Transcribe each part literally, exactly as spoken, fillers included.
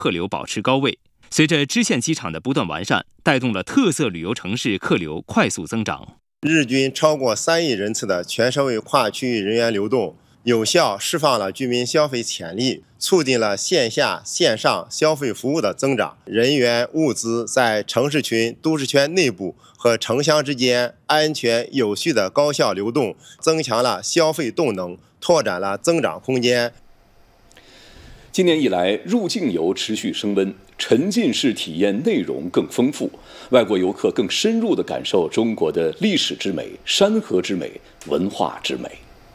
客流保持高位。随着支线机场的不断完善，带动了特色旅游城市客流快速增长。 日均超过三亿人次的全社会跨区域人员流动，有效释放了居民消费潜力，促进了线下线上消费服务的增长。人员物资在城市群、都市圈内部和城乡之间安全有序的高效流动，增强了消费动能，拓展了增长空间。 今年以来，入境游持续升温，沉浸式体验内容更丰富，外国游客更深入地感受中国的历史之美、山河之美、文化之美。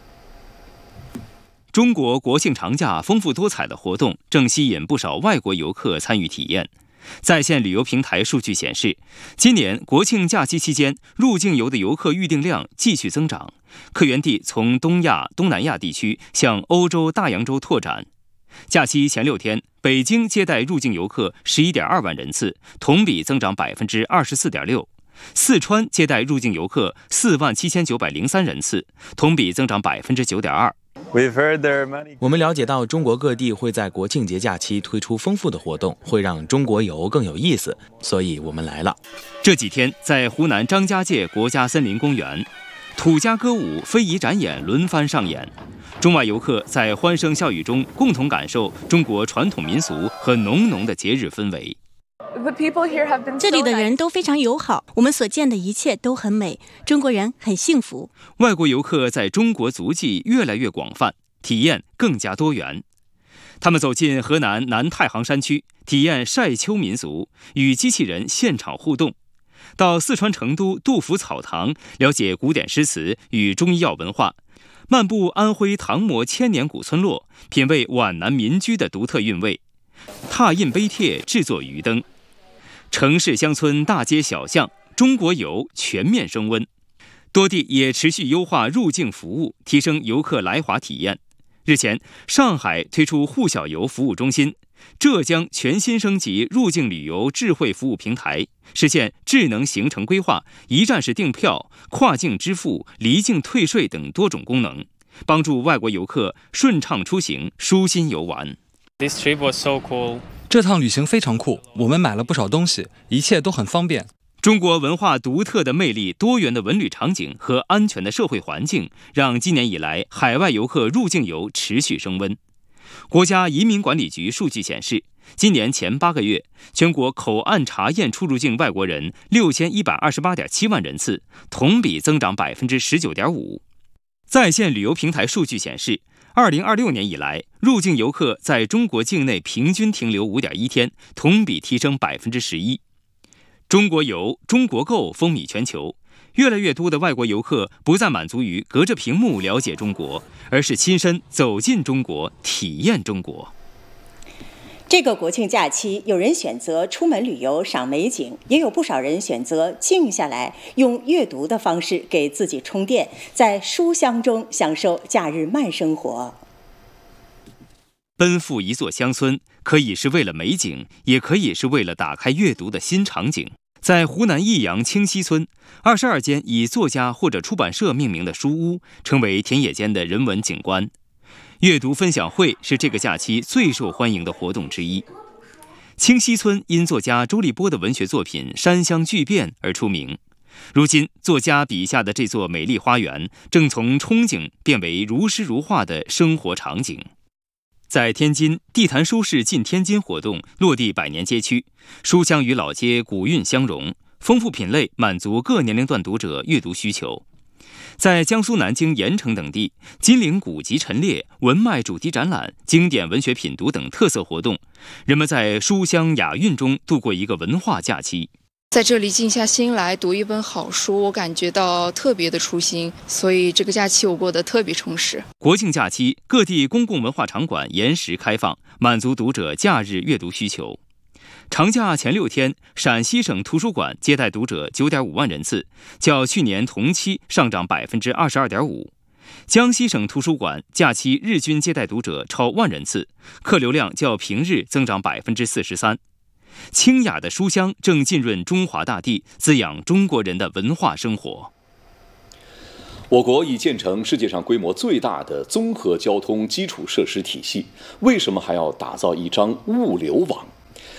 中国国庆长假丰富多彩的活动正吸引不少外国游客参与体验。在线旅游平台数据显示，今年国庆假期期间，入境游的游客预订量继续增长，客源地从东亚、东南亚地区向欧洲大洋洲拓展。假期前六天，北京接待入境游客 十一点二万人次，同比增长 百分之二十四点六。四川接待入境游客四万七千九百零三人次，同比增长 百分之九点二。 我们了解到，中国各地会在国庆节假期推出丰富的活动，会让中国游更有意思，所以我们来了。 这几天，在湖南张家界国家森林公园，土家歌舞、非遗展演轮番上演，中外游客在欢声笑语中共同感受中国传统民俗和浓浓的节日氛围。 这里的人都非常友好，我们所见的一切都很美，中国人很幸福。 外国游客在中国足迹越来越广泛，体验更加多元。他们走进河南南太行山区，体验晒秋民俗，与机器人现场互动；到四川成都杜甫草堂，了解古典诗词与中医药文化；漫步安徽唐模千年古村落，品味皖南民居的独特韵味；拓印碑帖，制作鱼灯。城市乡村大街小巷，中国游全面升温。多地也持续优化入境服务，提升游客来华体验。日前，上海推出沪小游服务中心，浙江全新升级入境旅游智慧服务平台，实现智能行程规划、一站式订票、跨境支付、离境退税等多种功能，帮助外国游客顺畅出行、舒心游玩。 This trip was so cool. 这趟旅行非常酷，我们买了不少东西，一切都很方便。 中国文化独特的魅力、多元的文旅场景和安全的社会环境，让今年以来海外游客入境游持续升温。国家移民管理局数据显示，今年前八个月，全国口岸查验出入境外国人六千一百二十八点七万人次，同比增长 百分之十九点五。在线旅游平台数据显示，二零二六年以来，入境游客在中国境内平均停留 五点一天，同比提升 百分之十一。中国游、中国购风靡全球，越来越多的外国游客不再满足于隔着屏幕了解中国，而是亲身走进中国，体验中国。 这个国庆假期，有人选择出门旅游赏美景，也有不少人选择静下来，用阅读的方式给自己充电，在书香中享受假日慢生活。 奔赴一座乡村，可以是为了美景，也可以是为了打开阅读的新场景。在湖南益阳清溪村，二十二间以作家或者出版社命名的书屋，成为田野间的人文景观。阅读分享会是这个假期最受欢迎的活动之一。清溪村因作家周立波的文学作品《山乡巨变》而出名。如今，作家笔下的这座美丽花园，正从憧憬变为如诗如画的生活场景。在天津，地坛书市进天津活动落地百年街区，书香与老街古韵相融，丰富品类满足各年龄段读者阅读需求。在江苏南京、盐城等地，金陵古籍陈列、文脉主题展览、经典文学品读等特色活动，人们在书香雅韵中度过一个文化假期。 在这里静下心来读一本好书，我感觉到特别的舒心，所以这个假期我过得特别充实。 国庆假期，各地公共文化场馆延时开放，满足读者假日阅读需求。长假前六天，陕西省图书馆接待读者 九点五万人次，较去年同期上涨 百分之二十二点五。江西省图书馆假期日均接待读者超万人次，客流量较平日增长 百分之四十三。清雅的书香正浸润中华大地，滋养中国人的文化生活。 我国已建成世界上规模最大的综合交通基础设施体系，为什么还要打造一张物流网？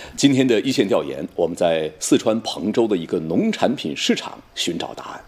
今天的一线调研，我们在四川彭州的一个农产品市场寻找答案。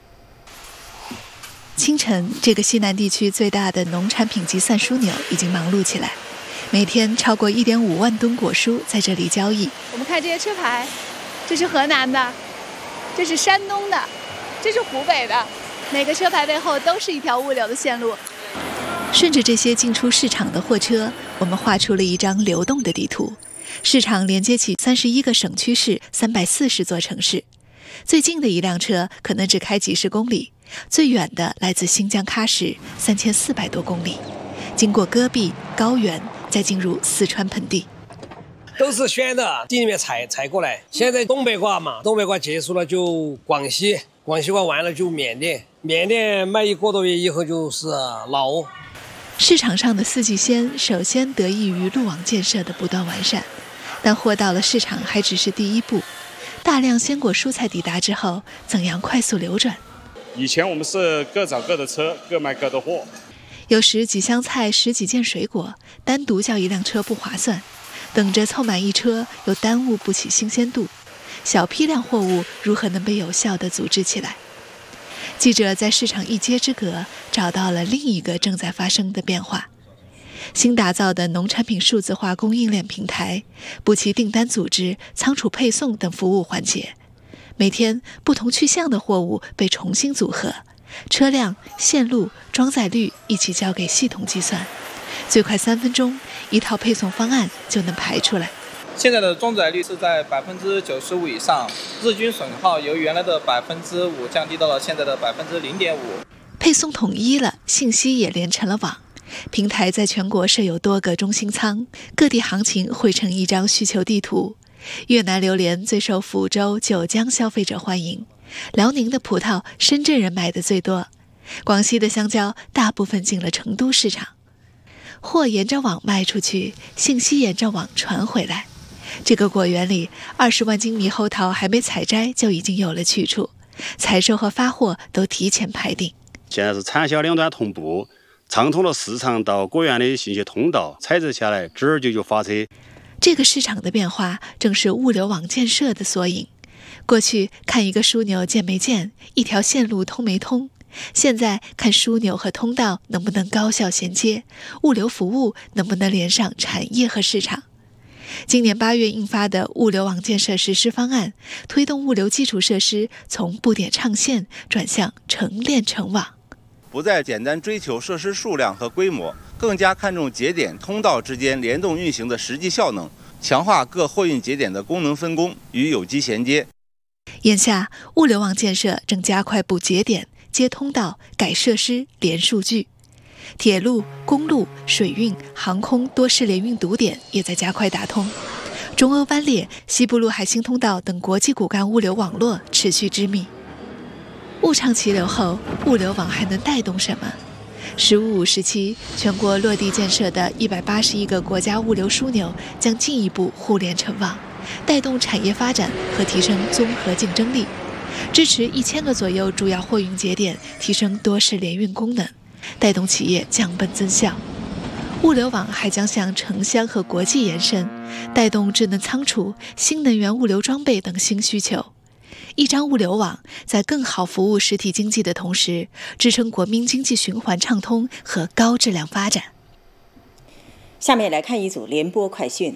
清晨，这个西南地区最大的农产品集散枢纽已经忙碌起来，每天超过 一点五万吨果蔬在这里交易。 我们看这些车牌，这是河南的，这是山东的，这是湖北的，每个车牌背后都是一条物流的线路。 顺着这些进出市场的货车，我们画出了一张流动的地图。市场连接起三十一个省区市、三百四十座城市。最近的一辆车可能只开几十公里，最远的来自新疆喀什，三千四百多公里，经过戈壁、高原，再进入四川盆地。 都是选的地里面采采过来。现在东北瓜嘛，东北瓜结束了就广西，广西瓜完了就缅甸，缅甸卖一个多月以后就是老挝。 市场上的四季鲜首先得益于路网建设的不断完善，但货到了市场还只是第一步。大量鲜果蔬菜抵达之后，怎样快速流转？ 以前我们是各找各的车，各卖各的货。 有时几箱菜十几件水果，单独叫一辆车不划算，等着凑满一车又耽误不起新鲜度。小批量货物如何能被有效地组织起来？记者在市场一街之隔找到了另一个正在发生的变化。新打造的农产品数字化供应链平台，补齐订单组织、仓储配送等服务环节。每天不同去向的货物被重新组合，车辆、线路、装载率一起交给系统计算，最快三分钟，一套配送方案就能排出来。 现在的装载率是在百分之九十五以上，日均损耗由原来的百分之五降低到了现在的百分之零点五。 配送统一了，信息也连成了网。平台在全国设有多个中心仓，各地行情汇成一张需求地图。越南榴莲最受福州、九江消费者欢迎，辽宁的葡萄深圳人买的最多，广西的香蕉大部分进了成都市场。货沿着网卖出去，信息沿着网传回来。这个果园里，二十万斤猕猴桃还没采摘就已经有了去处，采收和发货都提前排定。 现在是产销两端同步，畅通了市场到果园的信息通道，采摘下来直儿就就发车。 这个市场的变化正是物流网建设的缩影。过去看一个枢纽建没建，一条线路通没通，现在看枢纽和通道能不能高效衔接，物流服务能不能连上产业和市场。今年八月印发的物流网建设实施方案，推动物流基础设施从布点唱线转向成链成网， 不再简单追求设施数量和规模，更加看重节点通道之间联动运行的实际效能，强化各货运节点的功能分工与有机衔接。 眼下，物流网建设正加快补节点、接通道、改设施、连数据。铁路、公路、水运、航空多式联运堵点也在加快打通。中欧班列、西部陆海新通道等国际骨干物流网络持续织密。物畅齐流后，物流网还能带动什么？十五五时期，全国落地建设的一百八十一个国家物流枢纽将进一步互联成网，带动产业发展和提升综合竞争力，支持一千个左右主要货运节点提升多式联运功能，带动企业降本增效。物流网还将向城乡和国际延伸，带动智能仓储、新能源物流装备等新需求。一张物流网在更好服务实体经济的同时，支撑国民经济循环畅通和高质量发展。 下面来看一组联播快讯。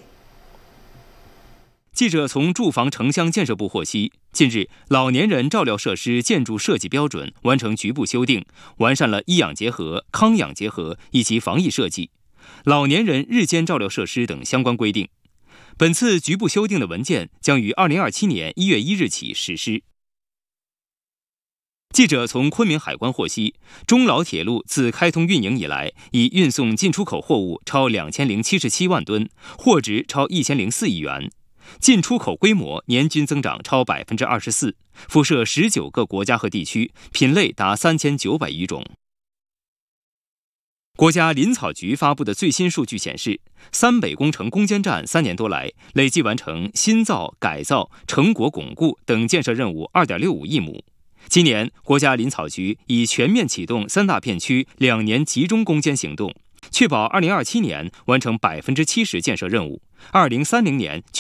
记者从住房城乡建设部获悉，近日老年人照料设施建筑设计标准完成局部修订，完善了医养结合、康养结合以及防疫设计、老年人日间照料设施等相关规定。本次局部修订的文件将于二零二七年一月一日起实施。记者从昆明海关获悉，中老铁路自开通运营以来，已运送进出口货物超两千零七十七万吨，货值超一千零四亿元，进出口规模年均增长超百分之二十四，辐射十九个国家和地区，品类达三千九百余种。国家林草局发布的最新数据显示，三北工程攻坚战三年多来，累计完成新造、改造、成果巩固等建设任务 二点六五亿亩。今年，国家林草局已全面启动三大片区两年集中攻坚行动，确保二零二七年完成百分之七十建设任务，二零三零年全